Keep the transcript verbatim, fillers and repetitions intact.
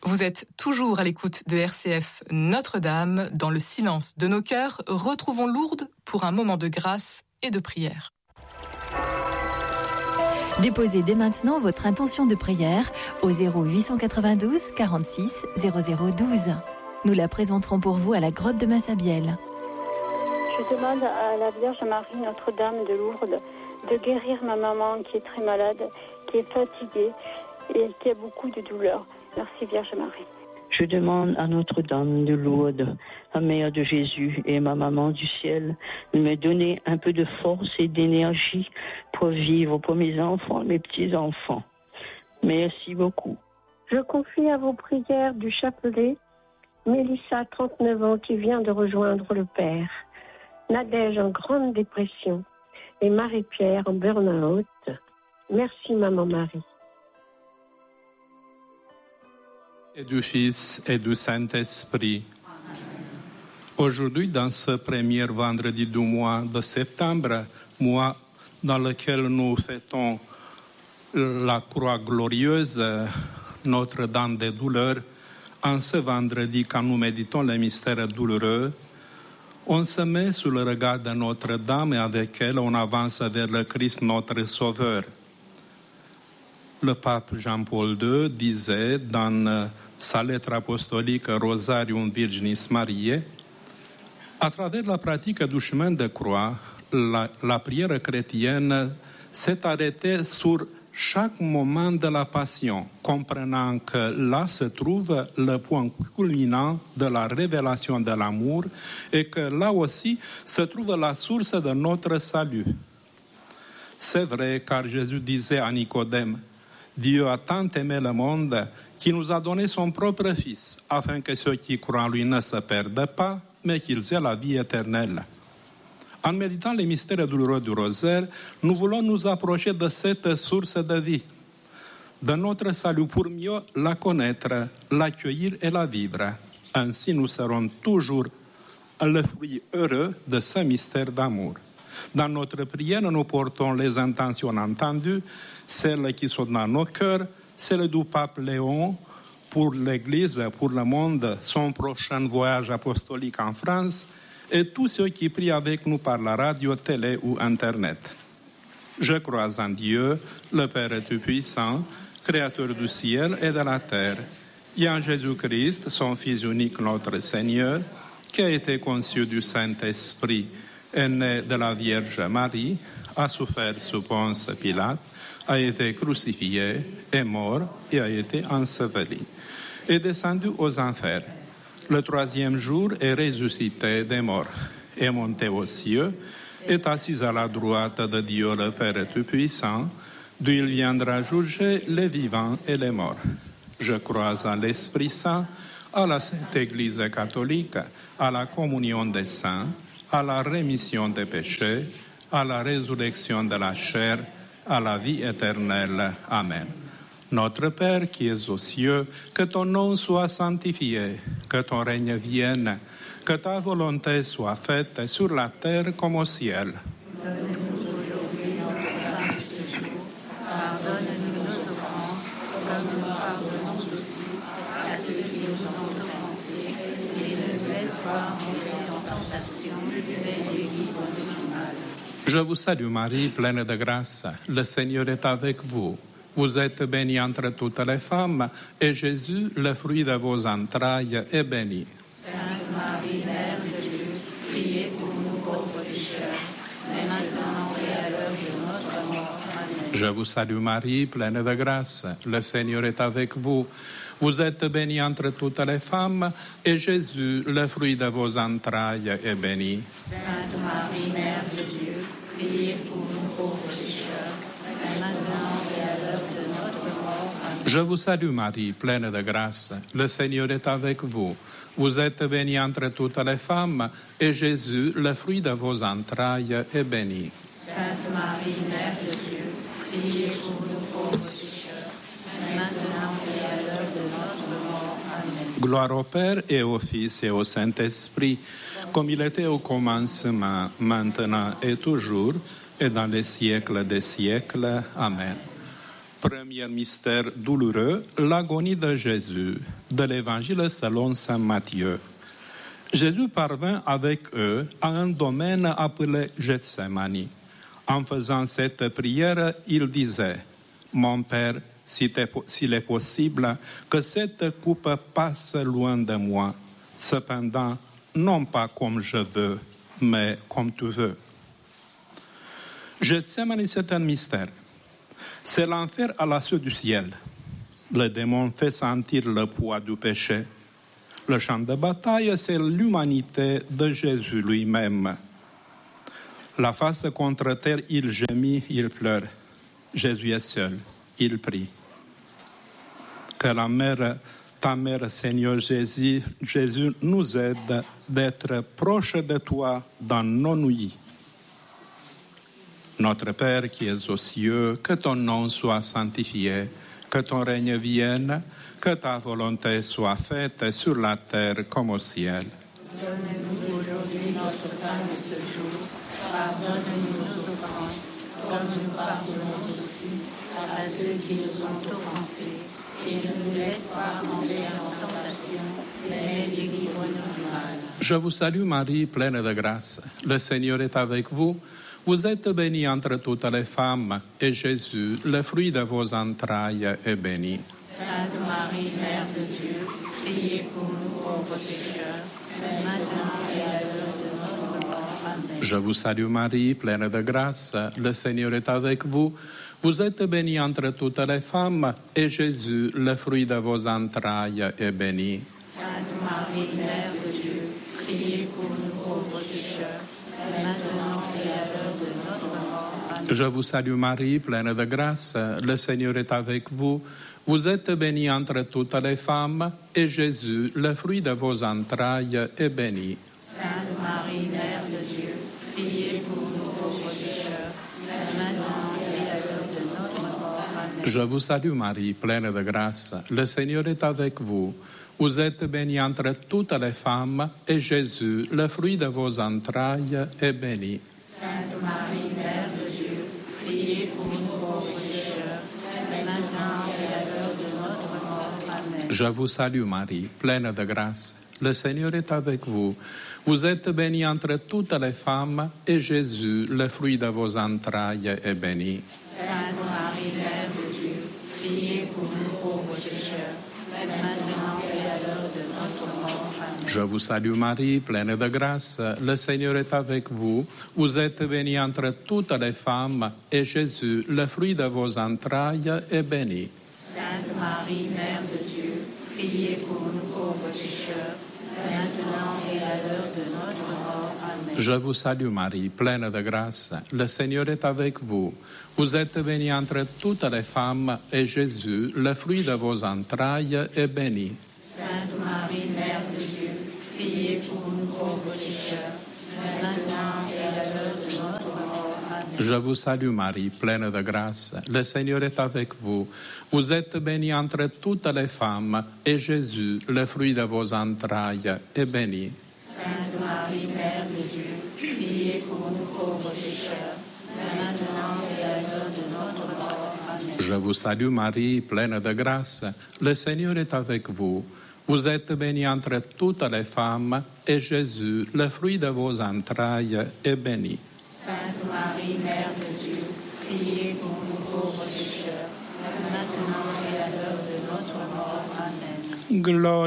Vous êtes toujours à l'écoute de R C F Notre-Dame. Dans le silence de nos cœurs, retrouvons Lourdes pour un moment de grâce et de prière. Déposez dès maintenant votre intention de prière au zéro huit cent quatre-vingt-douze quarante-six zéro zéro douze. Nous la présenterons pour vous à la grotte de Massabielle. Je demande à la Vierge Marie Notre-Dame de Lourdes de guérir ma maman qui est très malade, qui est fatiguée et qui a beaucoup de douleurs. Merci Vierge Marie. Je demande à Notre-Dame de Lourdes, la mère de Jésus et ma maman du ciel, de me donner un peu de force et d'énergie pour vivre pour mes enfants, mes petits-enfants. Merci beaucoup. Je confie à vos prières du chapelet Mélissa, trente-neuf ans, qui vient de rejoindre le Père, Nadège en grande dépression et Marie-Pierre en burn-out. Merci Maman Marie. Et du Fils et du Saint-Esprit. Aujourd'hui, dans ce premier vendredi du mois de septembre, mois dans lequel nous fêtons la croix glorieuse, Notre-Dame des douleurs, en ce vendredi, quand nous méditons les mystères douloureux, on se met sous le regard de Notre-Dame et avec elle, on avance vers le Christ, notre Sauveur. Le pape Jean-Paul deux disait dans sa lettre apostolique Rosarium Virginis Mariae, à travers la pratique du chemin de croix, la, la prière chrétienne s'est arrêtée sur chaque moment de la passion, comprenant que là se trouve le point culminant de la révélation de l'amour et que là aussi se trouve la source de notre salut. C'est vrai, car Jésus disait à Nicodème, Dieu a tant aimé le monde qu'il nous a donné son propre Fils, afin que ceux qui croient en lui ne se perdent pas, mais qu'ils aient la vie éternelle. En méditant les mystères douloureux du rosaire, nous voulons nous approcher de cette source de vie, de notre salut, pour mieux la connaître, l'accueillir et la vivre. Ainsi, nous serons toujours le fruit heureux de ce mystère d'amour. Dans notre prière, nous portons les intentions entendues, celles qui sont dans nos cœurs, celles du pape Léon pour l'Église, pour le monde, son prochain voyage apostolique en France, et tous ceux qui prient avec nous par la radio, télé ou Internet. Je crois en Dieu, le Père Tout-Puissant, Créateur du ciel et de la terre, et en Jésus-Christ, son Fils unique, notre Seigneur, qui a été conçu du Saint-Esprit, est né de la Vierge Marie, a souffert sous Ponce Pilate, a été crucifié, est mort et a été enseveli, est descendu aux enfers. Le troisième jour est ressuscité des morts, est monté aux cieux, est assis à la droite de Dieu le Père Tout-Puissant, d'où il viendra juger les vivants et les morts. Je crois en l'Esprit Saint, à la Sainte Église catholique, à la communion des saints, à la rémission des péchés, à la résurrection de la chair, à la vie éternelle. Amen. Notre Père qui es aux cieux, que ton nom soit sanctifié, que ton règne vienne, que ta volonté soit faite sur la terre comme au ciel. Donne-nous aujourd'hui notre pain de ce jour. Pardonne-nous nos offenses, comme nous pardonnons aussi à ceux qui nous ont offensés, et ne nous laisse pas entrer en tentation, mais délivre-nous du mal. Je vous salue Marie, pleine de grâce. Le Seigneur est avec vous. Vous êtes bénie entre toutes les femmes, et Jésus, le fruit de vos entrailles, est béni. Sainte Marie, Mère de Dieu, priez pour nous pauvres pécheurs, mais maintenant et à l'heure de notre mort. Amen. Je vous salue Marie, pleine de grâce. Le Seigneur est avec vous. Vous êtes bénie entre toutes les femmes, et Jésus, le fruit de vos entrailles, est béni. Sainte Marie, Mère de Dieu, priez pour nous pauvres pécheurs, mais maintenant et à l'heure de notre mort. Amen. Je vous salue Marie, pleine de grâce. Le Seigneur est avec vous. Vous êtes bénie entre toutes les femmes, et Jésus, le fruit de vos entrailles, est béni. Sainte Marie, Mère de Dieu, priez pour nous pauvres pécheurs, maintenant et à l'heure de notre mort. Amen. Gloire au Père et au Fils et au Saint-Esprit, comme il était au commencement, maintenant et toujours, et dans les siècles des siècles. Amen. Premier mystère douloureux, l'agonie de Jésus, de l'Évangile selon saint Matthieu. Jésus parvint avec eux à un domaine appelé Gethsémani. En faisant cette prière, il disait, « Mon Père, s'il est possible, que cette coupe passe loin de moi. Cependant, non pas comme je veux, mais comme tu veux. » Gethsémani, c'est un mystère. C'est l'enfer à la suite du ciel. Le démon fait sentir le poids du péché. Le champ de bataille, c'est l'humanité de Jésus lui-même. La face contre terre, il gémit, il pleure. Jésus est seul, il prie. Que la mère, ta mère, Seigneur Jésus, Jésus nous aide d'être proche de toi dans nos nuits. Notre Père qui es aux cieux, que ton nom soit sanctifié, que ton règne vienne, que ta volonté soit faite sur la terre comme au ciel. Donne-nous aujourd'hui notre pain de ce jour. Pardonne-nous nos offenses, comme nous pardonnons aussi à ceux qui nous ont offensés. Et ne nous laisse pas entrer en tentation, mais délivre-nous du mal. Je vous salue Marie, pleine de grâce. Le Seigneur est avec vous. Vous êtes bénie entre toutes les femmes, et Jésus, le fruit de vos entrailles, est béni. Sainte Marie, Mère de Dieu, priez pour nous pauvres pécheurs, maintenant et à l'heure de notre mort. Amen. Je vous salue Marie, pleine de grâce. Le Seigneur est avec vous. Vous êtes bénie entre toutes les femmes, et Jésus, le fruit de vos entrailles, est béni. Sainte Marie, Mère de Dieu, priez pour nous pauvres pécheurs, maintenant et à l'heure de notre mort. Amen. Je vous salue Marie, pleine de grâce. Le Seigneur est avec vous. Vous êtes bénie entre toutes les femmes, et Jésus, le fruit de vos entrailles, est béni. Sainte Marie, Mère de Dieu, priez pour nous pauvres pécheurs, maintenant et à l'heure de notre mort. Amen. Je vous salue Marie, pleine de grâce. Le Seigneur est avec vous. Vous êtes bénie entre toutes les femmes, et Jésus, le fruit de vos entrailles, est béni. Sainte Marie, Mère de Dieu, priez pour nous pauvres pécheurs, maintenant et à l'heure de notre mort. Amen. Je vous salue Marie, pleine de grâce. Le Seigneur est avec vous. Vous êtes bénie entre toutes les femmes, et Jésus, le fruit de vos entrailles, est béni. Sainte Marie, Mère de Dieu, priez pour nous pauvres pécheurs, maintenant et à l'heure de notre mort. Amen. Je vous salue Marie, pleine de grâce. Le Seigneur est avec vous. Vous êtes bénie entre toutes les femmes, et Jésus, le fruit de vos entrailles, est béni. Sainte Marie, Mère de Dieu, priez pour nous pauvres pécheurs, maintenant et à l'heure de notre mort. Amen. Je vous salue Marie, pleine de grâce. Le Seigneur est avec vous. Vous êtes bénie entre toutes les femmes, et Jésus, le fruit de vos entrailles, est béni. Sainte Marie, Mère de Dieu, priez pour nous pauvres pécheurs, maintenant et à l'heure de notre mort. Amen. Je vous salue Marie, pleine de grâce. Le Seigneur est avec vous. Vous êtes bénie entre toutes les femmes, et Jésus, le fruit de vos entrailles, est béni. Sainte Marie, Mère de Dieu, priez pour nous pauvres pécheurs, maintenant et à l'heure de notre mort. Amen. Je vous salue Marie, pleine de grâce. Le Seigneur est avec vous. Vous êtes bénie entre toutes les femmes, et Jésus, le fruit de vos entrailles, est béni. Sainte Marie, Mère de Dieu, priez pour nous pauvres pécheurs, maintenant et à l'heure de notre mort. Amen. Gloire